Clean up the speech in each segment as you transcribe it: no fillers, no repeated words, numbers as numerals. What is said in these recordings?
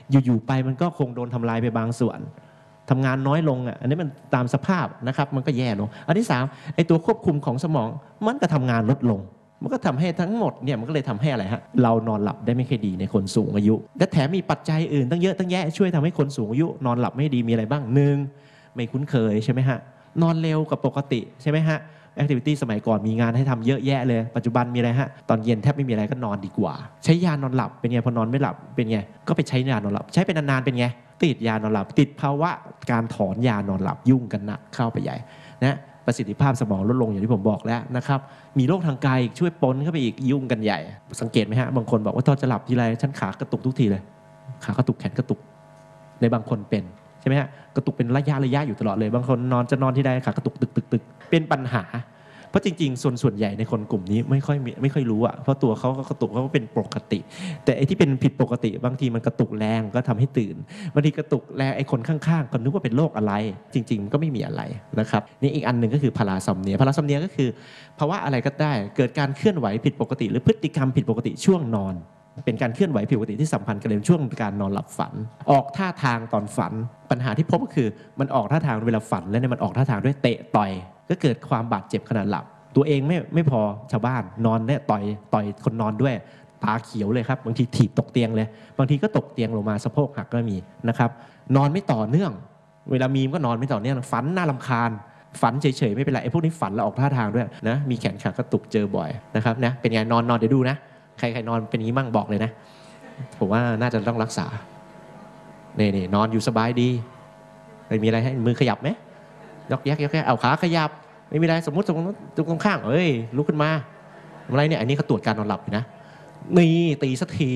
อยู่ๆไปมันก็คงโดนทำลายไปบางส่วนทำงานน้อยลงอันนี้มันตามสภาพนะครับมันก็แย่ลงอันที่3ไอ้ตัวควบคุมของสมองมันก็ทำงานลดลงมันก็ทำให้ทั้งหมดเนี่ยมันก็เลยทำให้อะไรฮะเรานอนหลับได้ไม่ค่อยดีในคนสูงอายุและแถมมีปัจจัยอื่นตั้งเยอะตั้งแยะช่วยทำให้คนสูงอายุนอนหลับไม่ดีมีอะไรบ้าง1ไม่คุ้นเคยใช่ไหมฮะนอนเร็วกว่าปกติใช่ไหมฮะแอคทิวิตี้สมัยก่อนมีงานให้ทำเยอะแยะเลยปัจจุบันมีอะไรฮะตอนเย็นแทบไม่มีอะไรก็นอนดีกว่าใช้ยานอนหลับเป็นไงพอนอนไม่หลับเป็นไงก็ไปใช้ยานอนหลับใช้เป็นนานๆเป็นไงติดยานอนหลับติดภาวะการถอนยานอนหลับยุ่งกันหนักเข้าไปใหญ่นะประสิทธิภาพสมองลดลงอย่างที่ผมบอกแล้วนะครับมีโรคทางกายช่วยปนเข้าไปอีกยุ่งกันใหญ่สังเกตไหมฮะบางคนบอกว่าตอนจะหลับทีไรฉันขากระตุกทุกทีเลยขากระตุกแขนกระตุกในบางคนเป็นใช่ไหมฮะกระตุกเป็นระยะอยู่ตลอดเลยบางคนนอนที่ใดขากระตุกตึกเป็นปัญหาเพราะจริงๆส่วนใหญ่ในคนกลุ่มนี้ไม่ค่อยรู้เพราะตัวเขาก็กระตุกเขาก็เป็นปกติแต่ไอ้ที่เป็นผิดปกติบางทีมันกระตุกแรงก็ทำให้ตื่นบางทีกระตุกแรงไอ้คนข้างๆก็นึกว่าเป็นโรคอะไรจริงๆก็ไม่มีอะไรนะครับนี่อีกอันหนึ่งก็คือพาราซอมเนียก็คือภาวะอะไรก็ได้เกิดการเคลื่อนไหวผิดปกติหรือพฤติกรรมผิดปกติช่วงนอนเป็นการเคลื่อนไหวผิดปกติที่สัมพันธ์กับช่วงการนอนหลับฝันออกท่าทางตอนฝันปัญหาที่พบก็คือมันออกท่าทางเวลาฝันแล้วเนี่ยมันออกท่าทางด้วยเตะต่อยก็เกิดความบาดเจ็บขณะหลับตัวเองไม่พอชาวบ้านนอนเนี่ยต่อยคนนอนด้วยตาเขียวเลยครับบางทีถีบตกเตียงเลยบางทีก็ตกเตียงลงมาสะโพกหักก็มีนะครับนอนไม่ต่อเนื่องเวลามีก็นอนไม่ต่อเนื่องฝันน่ารำคาญฝันเฉยๆไม่เป็นไรไอ้พวกนี้ฝันแล้วออกท่าทางด้วยนะมีแขนขากระตุกเจอบ่อยนะครับนะเป็นไงนอนเดี๋ยวดูนะใครนอนเป็นอย่างนี้มั่งบอกเลยนะผมว่าน่าจะต้องรักษานี่นอนอยู่สบายดีไม่มีอะไรให้มือขยับไหมยกแยกเอาขาขยับไม่มีอะไรสมมติตรงข้างลุกขึ้นมาอะไรเนี่ยอันนี้เขาตรวจการนอนหลับนะนี่ตีสักที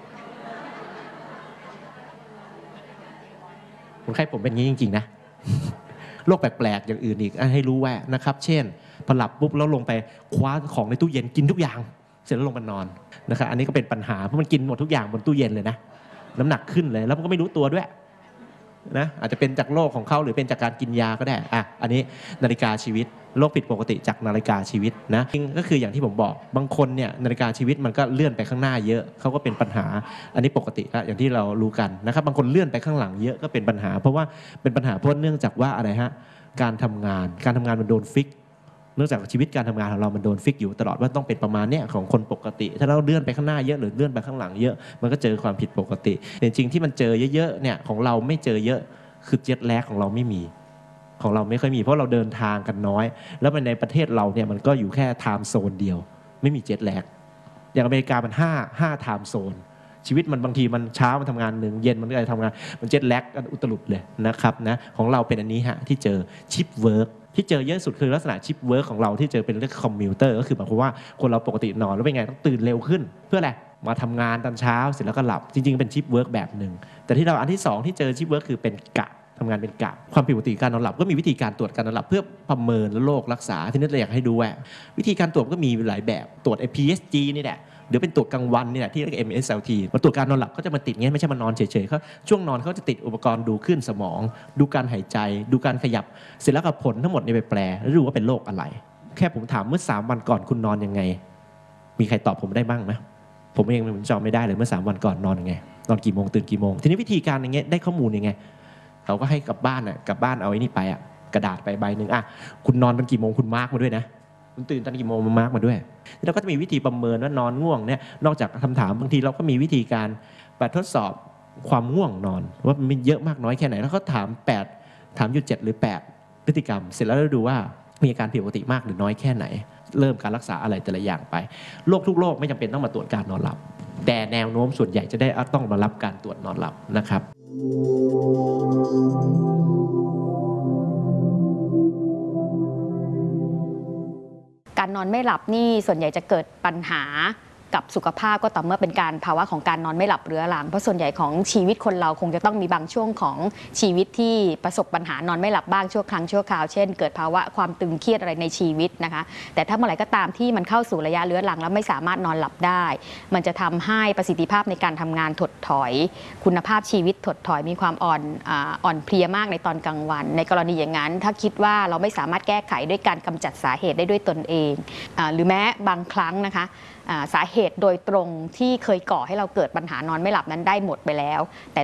คนไข้ผมเป็นงี้จริงๆนะโรคแปลกๆอย่างอื่นอีกให้รู้ไว้นะครับเช่นพอหลับปุ๊บแล้วลงไปคว้าของในตู้เย็นกินทุกอย่างเสร็จแล้วลงมานอนนะครับอันนี้ก็เป็นปัญหาเพราะมันกินหมดทุกอย่างบนตู้เย็นเลยนะน้ำหนักขึ้นเลยแล้วมันก็ไม่รู้ตัวด้วยนะอาจจะเป็นจากโรคของเขาหรือเป็นจากการกินยาก็ได้อันนี้นาฬิกาชีวิตโรคผิดปกติจากนาฬิกาชีวิตนะก็คืออย่างที่ผมบอกบางคนเนี่ยนาฬิกาชีวิตมันก็เลื่อนไปข้างหน้าเยอะเขาก็เป็นปัญหาอันนี้ปกติอย่างที่เรารู้กันนะครับบางคนเลื่อนไปข้างหลังเยอะก็เป็นปัญหาเพราะว่าเป็นปัญหาเพราะเนื่องจากว่าอะไรฮะการทำงานมันโดนฟิกเนื่องจากชีวิตการทำงานของเรามันโดนฟิกอยู่ตลอดว่าต้องเป็นประมาณเนี้ยของคนปกติถ้าเราเลื่อนไปข้างหน้าเยอะหรือเลื่อนไปข้างหลังเยอะมันก็เจอความผิดปกติจริงๆที่มันเจอเยอะๆเนี่ยของเราไม่เจอเยอะคือเจ็ตแลกของเราไม่มีของเราไม่ค่อยมีเพราะเราเดินทางกันน้อยแล้วในประเทศเราเนี่ยมันก็อยู่แค่ไทม์โซนเดียวไม่มีเจ็ตแลกอย่างอเมริกามัน5ไทม์โซนชีวิตมันบางทีมันเช้ามันทำงานหนึ่งเย็นมันก็จะทำงานมันเจ็ตแลกกันอุตลุดเลยนะครับนะของเราเป็นอันนี้ฮะที่เจอชิปเวิร์กที่เจอเยอะสุดคือลักษณะชิปเวิร์กของเราที่เจอเป็นเรื่องคอมมิวเตอร์ก็คือหมายความว่าคนเราปกตินอนแล้วเป็นไงต้องตื่นเร็วขึ้นเพื่ออะไรมาทำงานตอนเช้าเสร็จแล้วก็หลับจริงๆเป็นชิปเวิร์กแบบหนึ่งแต่ที่เราอันที่2ที่เจอชิปเวิร์กคือเป็นกะทำงานเป็นกะความผิดปกติการนอนหลับก็มีวิธีการตรวจการนอนหลับเพื่อประเมินและโรครักษาที่นี่เราอยากให้ดูว่าวิธีการตรวจก็มีหลายแบบตรวจ PSG นี่แหละเดี๋ยวเป็นตรวจกลางวันนี่แหละที่เรียก MSLT มาตรวจการนอนหลับก็จะมาติดงี้ไม่ใช่มานอนเฉยๆเขาช่วงนอนเขาจะติดอุปกรณ์ดูคลื่นสมองดูการหายใจดูการขยับเสร็จแล้วก็ผลทั้งหมดในไปแปลแล้วดูว่าเป็นโรคอะไรแค่ผมถามเมื่อ3วันก่อนคุณนอนยังไงมีใครตอบผมได้บ้างไหมผมเองผมจำไม่ได้เลยเมื่อ3วันก่อนนอนยังไงนอนกี่โมงตื่นกี่โมงทีนี้วิธีการอย่างเงี้ยได้ข้อมูลยังไงเขาก็ให้กลับบ้านเอาไอ้นี่ไปกระดาษไปใบหนึ่งคุณนอนตอนกี่โมงคุณมาร์กมาด้วยนะคุณตื่นตอนกี่โมงมาร์กมาด้วยเราก็จะมีวิธีประเมินว่านอนง่วงเนี่ยนอกจากคำถามบางทีเราก็มีวิธีการไปทดสอบความง่วงนอนว่ามันเยอะมากน้อยแค่ไหนแล้วเขาถามอยู่7หรือ8พฤติกรรมเสร็จแล้วเราดูว่ามีอาการผิดปกติมากหรือน้อยแค่ไหนเริ่มการรักษาอะไรแต่ละอย่างไปโรคทุกโรคไม่จำเป็นต้องมาตรวจการนอนหลับแต่แนวโน้มส่วนใหญ่จะได้ต้องมารับการตรวจนอนหลับนะครับการนอนไม่หลับนี่ส่วนใหญ่จะเกิดปัญหากับสุขภาพก็ต่อเมื่อเป็นการภาวะของการนอนไม่หลับเรื้อรังเพราะส่วนใหญ่ของชีวิตคนเราคงจะต้องมีบางช่วงของชีวิตที่ประสบปัญหานอนไม่หลับบ้างชั่วครั้งชั่วคราวเช่นเกิดภาวะความตึงเครียดอะไรในชีวิตนะคะแต่ถ้าเมื่อไหร่ก็ตามที่มันเข้าสู่ระยะเรื้อรังแล้วไม่สามารถนอนหลับได้มันจะทำให้ประสิทธิภาพในการทำงานถดถอยคุณภาพชีวิตถดถอยมีความอ่อนเพลียมากในตอนกลางวันในกรณีอย่างนั้นถ้าคิดว่าเราไม่สามารถแก้ไขด้วยการกำจัดสาเหตุได้ด้วยตนเองหรือแม้บางครั้งนะคะสาเหตุโดยตรงที่เคยก่อให้เราเกิดปัญหานอนไม่หลับนั้นได้หมดไปแล้วแต่